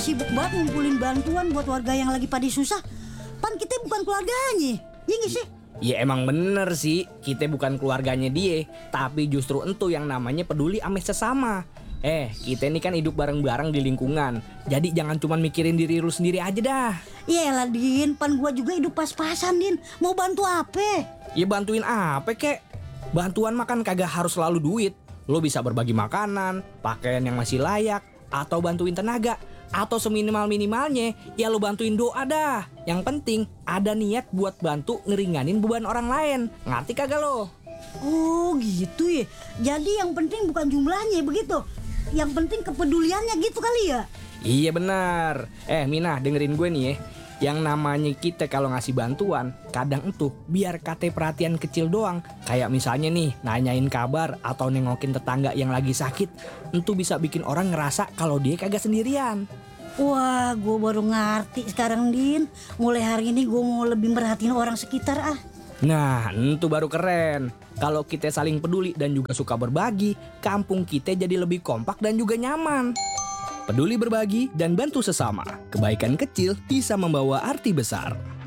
sibuk banget ngumpulin bantuan buat warga yang lagi pada susah. Pan kita bukan keluarganya, iya nggak sih? Ya emang bener sih, kita bukan keluarganya dia, tapi justru entu yang namanya peduli ame sesama. Kita ini kan hidup bareng-bareng di lingkungan, jadi jangan cuma mikirin diri lu sendiri aja dah. Iyalah Din, pan gua juga hidup pas-pasan Din. Mau bantu apa? Ya bantuin apa kek? Bantuan makan kagak harus selalu duit. Lo bisa berbagi makanan, pakaian yang masih layak, atau bantuin tenaga. Atau seminimal-minimalnya, ya lo bantuin doa dah. Yang penting ada niat buat bantu ngeringanin beban orang lain. Ngerti kagak lo? Oh gitu ya. Jadi yang penting bukan jumlahnya begitu. Yang penting kepeduliannya gitu kali ya. Iya benar. Mina dengerin gue nih ya. Yang namanya kita kalau ngasih bantuan, kadang itu biar kate perhatian kecil doang. Kayak misalnya nih, nanyain kabar atau nengokin tetangga yang lagi sakit. Itu bisa bikin orang ngerasa kalau dia kagak sendirian. Wah, gue baru ngerti sekarang Din. Mulai hari ini gue mau lebih merhatiin orang sekitar ah. Nah, itu baru keren. Kalau kita saling peduli dan juga suka berbagi, kampung kita jadi lebih kompak dan juga nyaman. Peduli berbagi dan bantu sesama. Kebaikan kecil bisa membawa arti besar.